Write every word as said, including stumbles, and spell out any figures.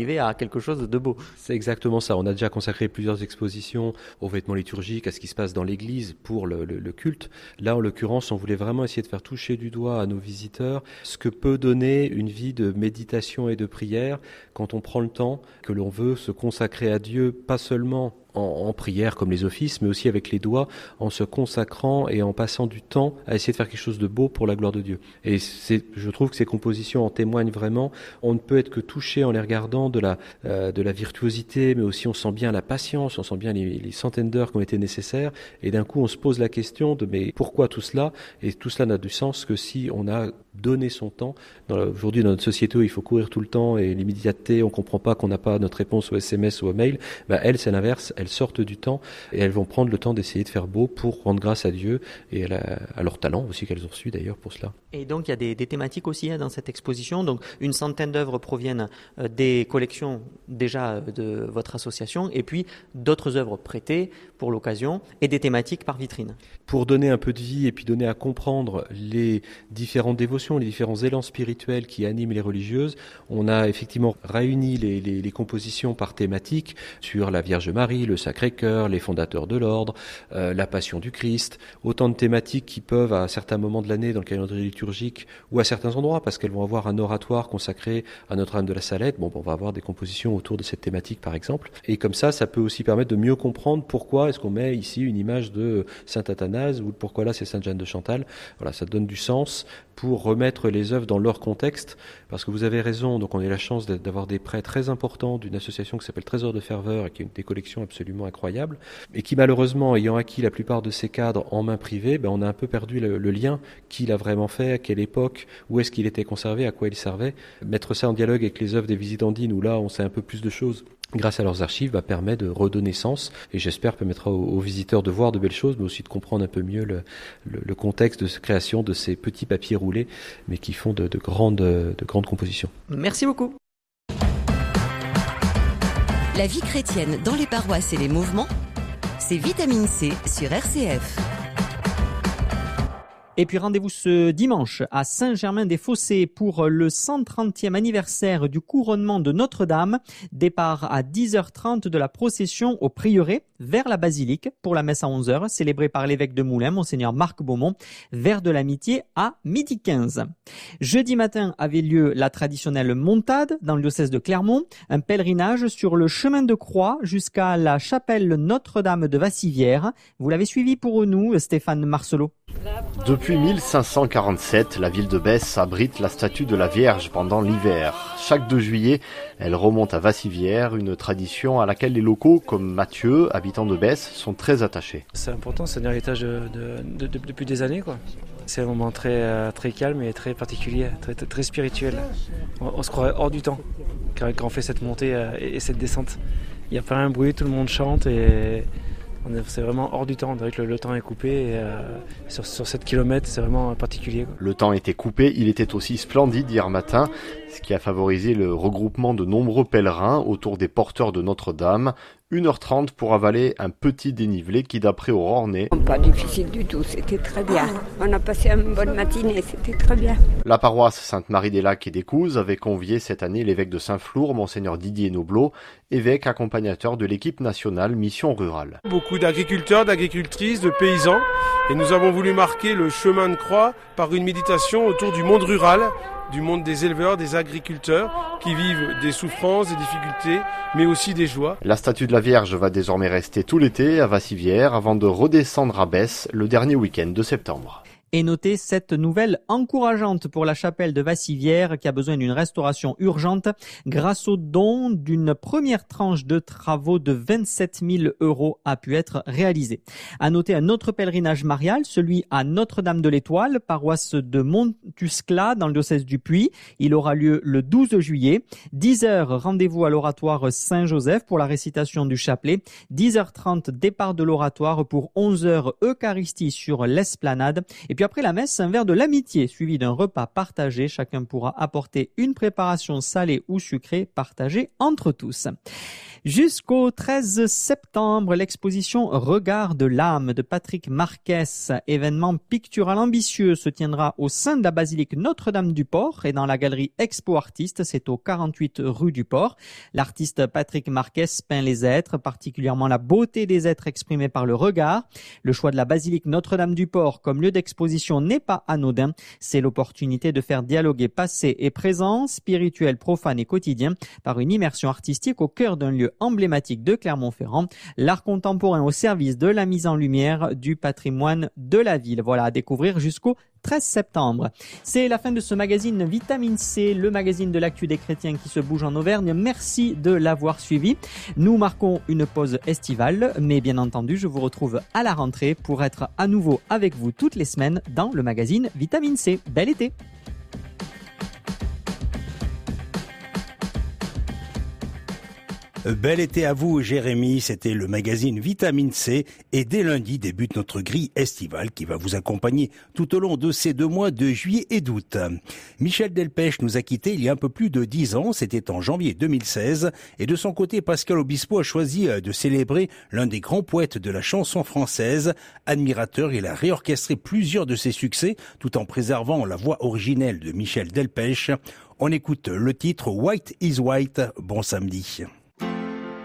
arriver à quelque chose de beau. C'est exactement ça. On a déjà consacré plusieurs expositions aux vêtements liturgiques, à ce qui se passe dans l'église pour le, le, le culte. Là, en l'occurrence, on voulait vraiment essayer de faire toucher du doigt à nos visiteurs ce que peut donner une vie de méditation et de prière quand on prend le temps, que l'on veut se consacrer à Dieu, pas seulement En, en prière comme les offices, mais aussi avec les doigts, en se consacrant et en passant du temps à essayer de faire quelque chose de beau pour la gloire de Dieu. Et c'est, je trouve que ces compositions en témoignent vraiment. On ne peut être que touché en les regardant de la, euh, de la virtuosité, mais aussi on sent bien la patience, on sent bien les, les centaines d'heures qui ont été nécessaires. Et d'un coup, on se pose la question de mais pourquoi tout cela ? Et tout cela n'a du sens que si on a donné son temps. Dans, aujourd'hui, dans notre société où il faut courir tout le temps et l'immédiateté, on ne comprend pas qu'on n'a pas notre réponse au S M S ou au mail. Bah, elles, c'est l'inverse. Elles sortent du temps et elles vont prendre le temps d'essayer de faire beau pour rendre grâce à Dieu et à, la, à leur talent aussi qu'elles ont reçu d'ailleurs pour cela. Et donc il y a des, des thématiques aussi hein, dans cette exposition. Donc une centaine d'œuvres proviennent euh, des collections déjà euh, de votre association et puis d'autres œuvres prêtées pour l'occasion et des thématiques par vitrine. Pour donner un peu de vie et puis donner à comprendre les différentes dévotions, les différents élans spirituels qui animent les religieuses, on a effectivement réuni les, les, les compositions par thématique sur la Vierge Marie, le Sacré-Cœur, les fondateurs de l'ordre, euh, la Passion du Christ, autant de thématiques qui peuvent à certains moments de l'année dans le calendrier liturgique ou à certains endroits, parce qu'elles vont avoir un oratoire consacré à Notre-Dame de la Salette, bon, on va avoir des compositions autour de cette thématique par exemple, et comme ça, ça peut aussi permettre de mieux comprendre pourquoi est-ce qu'on met ici une image de Saint Athanase ou pourquoi là c'est Sainte Jeanne de Chantal. Voilà, ça donne du sens pour remettre les œuvres dans leur contexte, parce que vous avez raison, donc on a eu la chance d'avoir des prêts très importants d'une association qui s'appelle Trésor de Ferveur et qui a une des collections absolument incroyables, et qui malheureusement, ayant acquis la plupart de ces cadres en main privée, ben on a un peu perdu le, le lien, qui l'a vraiment fait, à quelle époque, où est-ce qu'il était conservé, à quoi il servait. Mettre ça en dialogue avec les œuvres des visitandines, où là on sait un peu plus de choses grâce à leurs archives, bah, permet de redonner sens et j'espère permettra aux, aux visiteurs de voir de belles choses, mais aussi de comprendre un peu mieux le, le, le contexte de création de ces petits papiers roulés, mais qui font de, de, grandes, de grandes compositions. Merci beaucoup. La vie chrétienne dans les paroisses et les mouvements, c'est Vitamine C sur R C F. Et puis rendez-vous ce dimanche à Saint-Germain-des-Fossés pour le cent trentième anniversaire du couronnement de Notre-Dame. Départ à dix heures trente de la procession au prieuré vers la basilique pour la messe à onze heures, célébrée par l'évêque de Moulins, Monseigneur Marc Beaumont, vers de l'amitié à midi quinze. Jeudi matin avait lieu la traditionnelle montade dans le diocèse de Clermont, un pèlerinage sur le chemin de croix jusqu'à la chapelle Notre-Dame de Vassivière. Vous l'avez suivi pour nous, Stéphane Marcelot. Depuis mille cinq cent quarante-sept, la ville de Besse abrite la statue de la Vierge pendant l'hiver. Chaque deux juillet, elle remonte à Vassivière, une tradition à laquelle les locaux, comme Mathieu, habitant de Besse, sont très attachés. C'est important, c'est un héritage de, de, de, de, depuis des années, quoi. C'est un moment très, très calme et très particulier, très, très spirituel. On, on se croirait hors du temps quand, quand on fait cette montée et, et cette descente. Il n'y a pas un bruit, tout le monde chante et... C'est vraiment hors du temps, on dirait que le, le temps est coupé et euh, sur, sur sept kilomètres c'est vraiment particulier, quoi. Le temps était coupé, il était aussi splendide hier matin, ce qui a favorisé le regroupement de nombreux pèlerins autour des porteurs de Notre-Dame. une heure trente pour avaler un petit dénivelé qui, d'après Aurore Ney... Pas difficile du tout, c'était très bien. On a passé une bonne matinée, c'était très bien. La paroisse Sainte-Marie-des-Lacs et des Couzes avait convié cette année l'évêque de Saint-Flour, Monseigneur Didier Noblot, évêque accompagnateur de l'équipe nationale Mission Rurale. Beaucoup d'agriculteurs, d'agricultrices, de paysans, et nous avons voulu marquer le chemin de croix par une méditation autour du monde rural, du monde des éleveurs, des agriculteurs qui vivent des souffrances, des difficultés, mais aussi des joies. La statue de la Vierge va désormais rester tout l'été à Vassivière avant de redescendre à Besse le dernier week-end de septembre. Et notez cette nouvelle encourageante pour la chapelle de Vassivière qui a besoin d'une restauration urgente grâce au don d'une première tranche de travaux de vingt-sept mille euros a pu être réalisée. À noter un autre pèlerinage marial, celui à Notre-Dame de l'Étoile, paroisse de Montuscla dans le diocèse du Puy. Il aura lieu le douze juillet. dix heures, rendez-vous à l'oratoire Saint-Joseph pour la récitation du chapelet. dix heures trente, départ de l'oratoire pour onze heures, Eucharistie sur l'esplanade. Et puis Puis après la messe, un verre de l'amitié suivi d'un repas partagé. Chacun pourra apporter une préparation salée ou sucrée partagée entre tous. Jusqu'au treize septembre, l'exposition Regard de l'âme de Patrick Marquez, événement pictural ambitieux, se tiendra au sein de la basilique Notre-Dame-du-Port et dans la galerie Expo Artistes, c'est au quarante-huit rue du Port. L'artiste Patrick Marquez peint les êtres, particulièrement la beauté des êtres exprimés par le regard. Le choix de la basilique Notre-Dame-du-Port comme lieu d'exposition n'est pas anodin. C'est l'opportunité de faire dialoguer passé et présent, spirituel, profane et quotidien, par une immersion artistique au cœur d'un lieu emblématique de Clermont-Ferrand, l'art contemporain au service de la mise en lumière du patrimoine de la ville. Voilà, à découvrir jusqu'au treize septembre. C'est la fin de ce magazine Vitamine C, le magazine de l'actu des chrétiens qui se bouge en Auvergne. Merci de l'avoir suivi. Nous marquons une pause estivale, mais bien entendu, je vous retrouve à la rentrée pour être à nouveau avec vous toutes les semaines dans le magazine Vitamine C. Bel été! Bel été à vous, Jérémy. C'était le magazine Vitamine C. Et dès lundi débute notre grille estivale qui va vous accompagner tout au long de ces deux mois de juillet et d'août. Michel Delpech nous a quittés il y a un peu plus de dix ans. C'était en janvier deux mille seize. Et de son côté, Pascal Obispo a choisi de célébrer l'un des grands poètes de la chanson française. Admirateur, il a réorchestré plusieurs de ses succès tout en préservant la voix originelle de Michel Delpech. On écoute le titre White is White. Bon samedi.